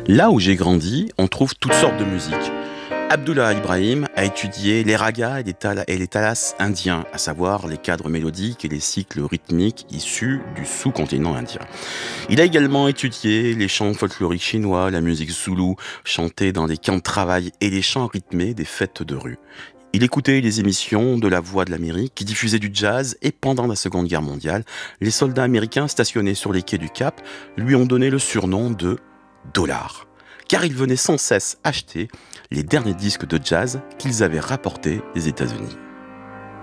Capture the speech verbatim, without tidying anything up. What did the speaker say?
Là où j'ai grandi, on trouve toutes sortes de musique. Abdullah Ibrahim a étudié les ragas et les, tala- et les talas indiens, à savoir les cadres mélodiques et les cycles rythmiques issus du sous-continent indien. Il a également étudié les chants folkloriques chinois, la musique zoulou, chantée dans les camps de travail et les chants rythmés des fêtes de rue. Il écoutait les émissions de La Voix de l'Amérique qui diffusaient du jazz et pendant la Seconde Guerre mondiale, les soldats américains stationnés sur les quais du Cap lui ont donné le surnom de Dollar, car il venait sans cesse acheter les derniers disques de jazz qu'ils avaient rapportés des États-Unis.